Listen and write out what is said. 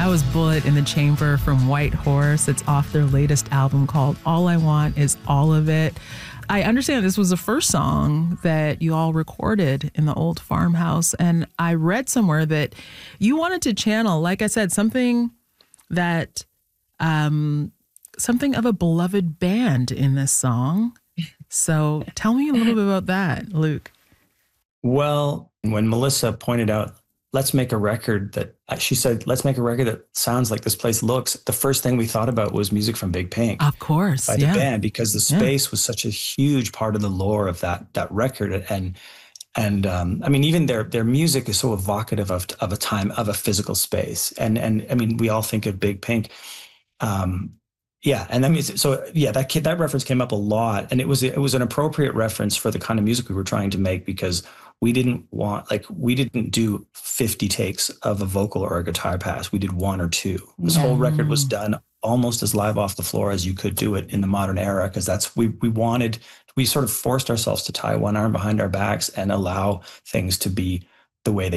That was Bullet in the Chamber from White Horse. It's off their latest album called All I Want Is All of It. I understand this was the first song that you all recorded in the old farmhouse. And I read somewhere that you wanted to channel, like I said, something that, something of a beloved band in this song. So tell me a little bit about that, Luke. Well, when Melissa pointed out, let's make a record that, she said, let's make a record that sounds like this place looks. The first thing we thought about was music from Big Pink. Of course. By the band, because the space was such a huge part of the lore of that record. And I mean, even their music is so evocative of a time, of a physical space. And I mean, we all think of Big Pink. Yeah. And I mean, so yeah, that reference came up a lot, and it was an appropriate reference for the kind of music we were trying to make, because we didn't do 50 takes of a vocal or a guitar pass. We did one or two. This whole record was done almost as live off the floor as you could do it in the modern era, because we sort of forced ourselves to tie one arm behind our backs and allow things to be the way they